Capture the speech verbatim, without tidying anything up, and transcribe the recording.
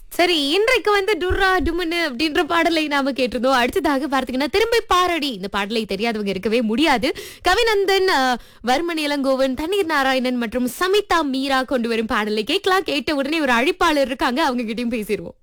சரி, இன்றைக்கு வந்து டுர்ரா டுமுன்னு அப்படின்ற பாடலை நாம கேட்டிருந்தோம். அடுத்ததாக பார்த்தீங்கன்னா, திரும்பி பாரடி. இந்த பாடலை தெரியாதவங்க இருக்கவே முடியாது. கவிநந்தன், அ வர்மன் இளங்கோவன், தண்ணீர் நாராயணன் மற்றும் சமிதா மீரா கொண்டு வரும் பாடலை கேட்கலாம். கேட்ட உடனே ஒரு அழைப்பாளர் இருக்காங்க. அவங்க கிட்டயும் பேசிருவோம்.